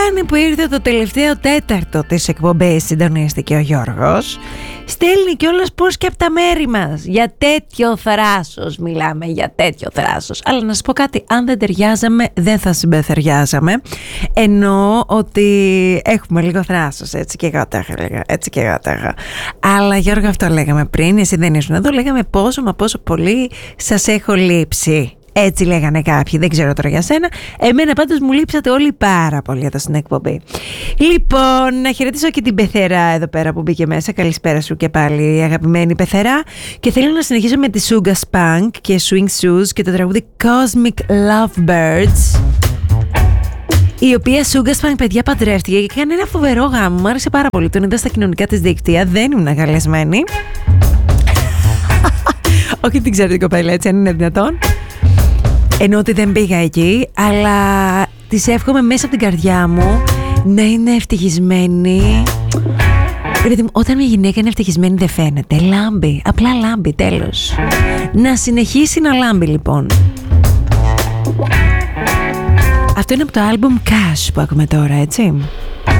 κάνει που ήρθε το τελευταίο τέταρτο της εκπομπής, συντονίστηκε ο Γιώργος. Στέλνει κιόλας πως και από τα μέρη μας. Για τέτοιο θράσος μιλάμε, για τέτοιο θράσος. Αλλά να σας πω κάτι, αν δεν ταιριάζαμε δεν θα συμπεθεριάζαμε. Εννοώ ότι έχουμε λίγο θράσος, έτσι και εγώ τα έλεγα, έτσι και εγώ τα έλεγα. Αλλά Γιώργο, αυτό λέγαμε πριν, εσύ δεν ήσουν εδώ, λέγαμε πόσο μα πόσο πολύ σας έχω λείψει. Έτσι λέγανε κάποιοι, δεν ξέρω τώρα για σένα. Εμένα πάντως μου λείψατε όλοι πάρα πολύ εδώ στην εκπομπή. Λοιπόν, να χαιρετήσω και την Πεθερά εδώ πέρα που μπήκε μέσα. Καλησπέρα σου και πάλι, αγαπημένη Πεθερά. Και θέλω να συνεχίσω με τη Suga Spunk και Swing Shoes και το τραγούδι Cosmic Lovebirds, η οποία Suga Spunk, παιδιά, παντρεύτηκε και έκανε ένα φοβερό γάμο. Μου άρεσε πάρα πολύ. Τον είδα στα κοινωνικά της δίκτυα. Δεν ήμουν καλεσμένη. Όχι, την ξέρετε την κοπέλα, έτσι, αν είναι δυνατόν. Ενώ ότι δεν πήγα εκεί, αλλά της εύχομαι μέσα από την καρδιά μου να είναι ευτυχισμένη. Δηλαδή, όταν μια γυναίκα είναι ευτυχισμένη δεν φαίνεται. Λάμπει, απλά λάμπει, τέλος. Να συνεχίσει να λάμπει, λοιπόν. Αυτό είναι από το άλμπουμ Cash που ακούμε τώρα, έτσι.